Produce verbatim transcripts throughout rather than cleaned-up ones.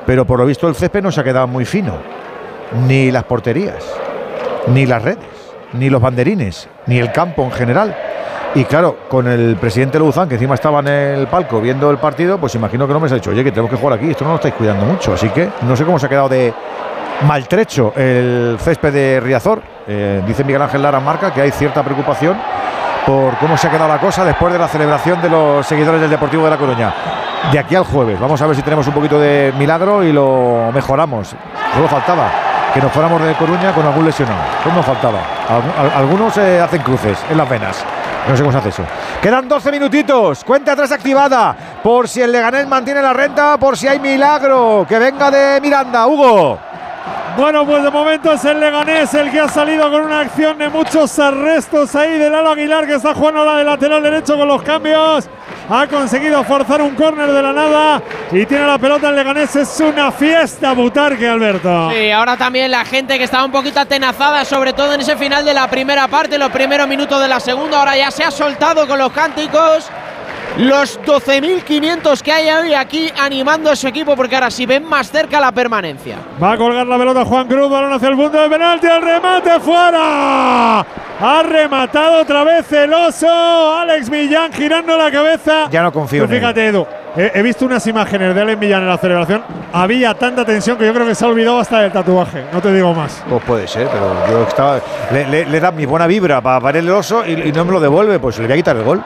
pero por lo visto el césped no se ha quedado muy fino, ni las porterías, ni las redes, ni los banderines, ni el campo en general. Y claro, con el presidente Luzán, que encima estaba en el palco viendo el partido, pues imagino que no me ha dicho, oye, que tenemos que jugar aquí, esto no lo estáis cuidando mucho. Así que no sé cómo se ha quedado de maltrecho el césped de Riazor. Eh, dice Miguel Ángel Lara Marca que hay cierta preocupación por cómo se ha quedado la cosa después de la celebración de los seguidores del Deportivo de La Coruña. De aquí al jueves, vamos a ver si tenemos un poquito de milagro y lo mejoramos. Solo faltaba que nos fuéramos de Coruña con algún lesionado. Pues nos faltaba. Algunos eh, hacen cruces en las venas. No sé cómo se hace eso. Quedan doce minutitos. Cuenta atrás activada. Por si el Leganés mantiene la renta, por si hay milagro. Que venga de Miranda. Hugo. Bueno, pues de momento es el Leganés el que ha salido con una acción de muchos arrestos ahí de Lalo Aguilar, que está jugando la de lateral derecho con los cambios. Ha conseguido forzar un córner de la nada y tiene la pelota el Leganés. Es una fiesta, Butarque, Alberto. Sí, ahora también la gente que estaba un poquito atenazada, sobre todo en ese final de la primera parte, los primeros minutos de la segunda, ahora ya se ha soltado con los cánticos. Los doce mil quinientos que hay hoy aquí animando a su equipo, porque ahora sí ven más cerca la permanencia. Va a colgar la pelota Juan Cruz, balón hacia el punto de penalti, el remate fuera. Ha rematado otra vez el oso. Alex Millán girando la cabeza. Ya no confío en él. Fíjate, Edu, he, he visto unas imágenes de Alex Millán en la celebración. Había tanta tensión que yo creo que se ha olvidado hasta del tatuaje. No te digo más. Pues puede ser, pero yo estaba. Le, le, le da mi buena vibra para parar el oso y, y no me lo devuelve, pues le voy a quitar el gol.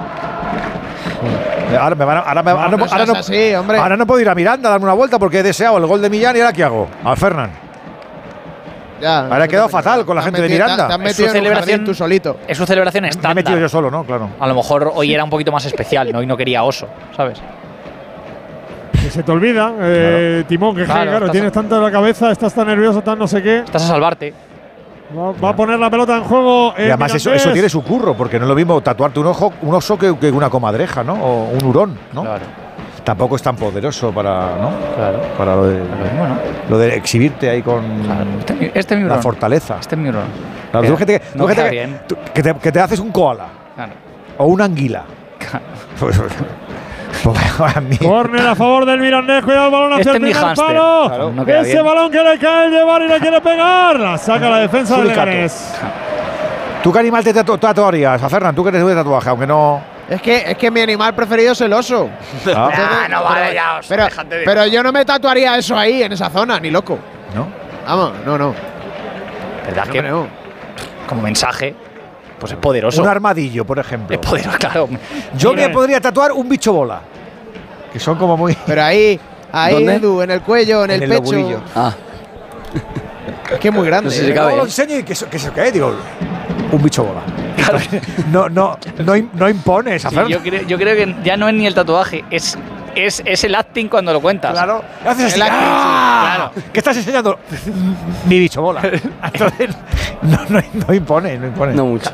Ahora, me van a, ahora, me, no, ahora, no, ahora, no, así, hombre. ahora no puedo ir a Miranda a darme una vuelta porque he deseado el gol de Millán y ahora ¿qué hago? A Fernan. Ya, ahora he quedado fatal con la gente metido, de Miranda. Te has metido en un jardín tú solito. Es su celebración estándar. Me he metido yo solo, ¿no? Claro. A lo mejor hoy era un poquito más especial, ¿no? Y no quería oso, ¿sabes? Que se te olvida, eh, claro. Timón, que claro, claro tienes tanto en la cabeza, estás tan nervioso, tan no sé qué. Estás a salvarte. Va, va a poner la pelota en juego. Y además eso, eso tiene su curro, porque no es lo mismo tatuarte un ojo, un oso que, que una comadreja, ¿no? O un hurón, ¿no? Claro. Tampoco es tan poderoso para, ¿no? Claro. Para lo de, claro, bueno. lo de exhibirte ahí con claro. este, este es mi la fortaleza. Este es mi hurón. Claro, tú gente, no gente que, tú, que, te, que te haces un koala. Claro. O una anguila. Claro. Pues, Córner a favor del Mirandés, cuidado el balón hacia este el primer hamster. palo. Claro, no Ese bien. balón que le cae el llevar y le quiere pegar. La saca la defensa del Leganés. ¿Tú qué animal te tatu tatuarías? A Fernan, tú que eres de tatuaje, aunque no. Es que, es que mi animal preferido es el oso. Ah, nah, no vale ya, oso, pero, de pero yo no me tatuaría eso ahí, en esa zona, ni loco. ¿No? Vamos, no, no. ¿Verdad no, que no. Como mensaje, pues es poderoso? Un armadillo, por ejemplo. Es poderoso, claro. Yo Mira, me podría tatuar un bicho bola. Que son como muy. Pero ahí, ahí, Edu, en el cuello, en, en el, el pecho. Lobulillo. Ah. Es que es muy grande. No sé si cabe. No, lo enseño y que se cae, digo. Un bicho bola. Claro. No, no, no, no impones hacerlo. Sí, yo, creo, yo creo que ya no es ni el tatuaje, es, es, es el acting cuando lo cuentas. Claro. Haces el así. acting, ¡Ah! sí, claro. ¿Qué estás enseñando? Mi bicho bola. Entonces, no, no, no impone, no impone. No mucho.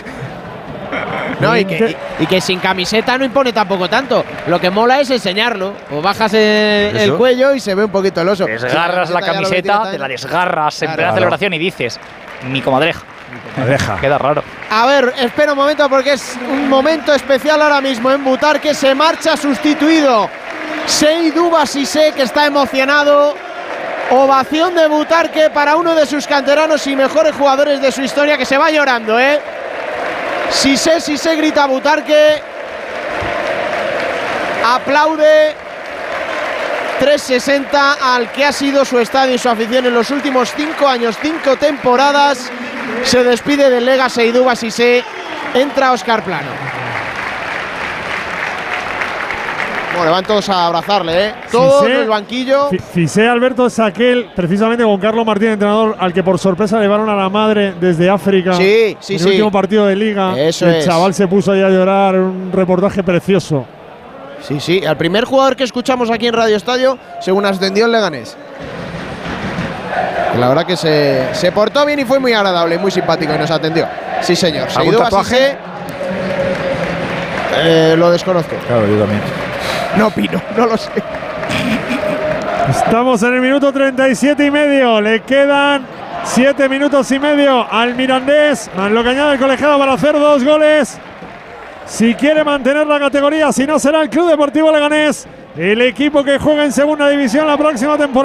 No, y que, y, y que sin camiseta no impone tampoco tanto. Lo que mola es enseñarlo. O bajas el, el cuello y se ve un poquito el oso. Desgarras la camiseta, te la desgarras en plena celebración y dices, mi comadreja. Comadreja. Queda raro. A ver, espera un momento porque es un momento especial ahora mismo en Butarque. Se marcha sustituido Seydou Bassissé, que está emocionado. Ovación de Butarque para uno de sus canteranos y mejores jugadores de su historia, que se va llorando, ¿eh? Cissé, Cissé, grita Butarque. Aplaude trescientos sesenta al que ha sido su estadio y su afición en los últimos cinco años, cinco temporadas. Se despide del Lega Seydou Bassissé. Entra Óscar Plano. Bueno, van todos a abrazarle, ¿eh? Todos en el banquillo. Cissé, Alberto, es aquel, precisamente con Carlos Martín, entrenador, al que por sorpresa llevaron a la madre desde África. Sí, sí, en sí. el último partido de Liga. Eso el es. chaval se puso ahí a llorar, un reportaje precioso. Sí, sí, al primer jugador que escuchamos aquí en Radio Estadio, según ascendió el Leganés. La verdad que se, se portó bien y fue muy agradable, muy simpático y nos atendió. Sí, señor. ¿Algún tatuaje? Eh, lo desconozco. Claro, yo también. No opino, no lo sé. Estamos en el minuto treinta y siete y medio. Le quedan siete minutos y medio al Mirandés. Más lo que añade el colegiado para hacer dos goles. Si quiere mantener la categoría, si no será el Club Deportivo Leganés, el equipo que juega en segunda división la próxima temporada.